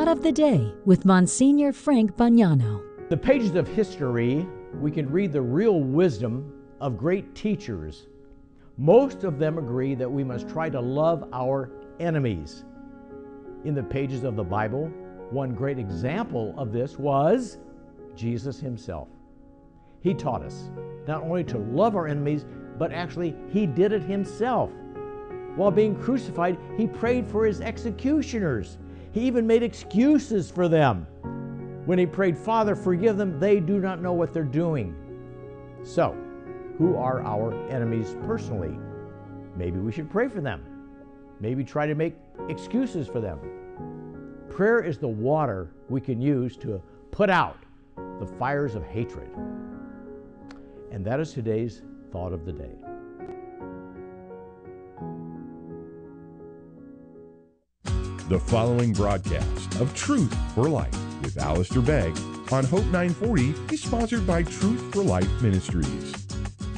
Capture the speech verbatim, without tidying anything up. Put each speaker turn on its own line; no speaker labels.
Thought of the Day with Monsignor Frank Bagnano.
The pages of history, we can read the real wisdom of great teachers. Most of them agree that we must try to love our enemies. In the pages of the Bible, one great example of this was Jesus himself. He taught us not only to love our enemies, but actually he did it himself. While being crucified, he prayed for his executioners. He even made excuses for them. When he prayed, "Father, forgive them, they do not know what they're doing." So, who are our enemies personally? Maybe we should pray for them. Maybe try to make excuses for them. Prayer is the water we can use to put out the fires of hatred. And that is today's Thought of the Day.
The following broadcast of Truth for Life with Alistair Begg on Hope nine forty is sponsored by Truth for Life Ministries.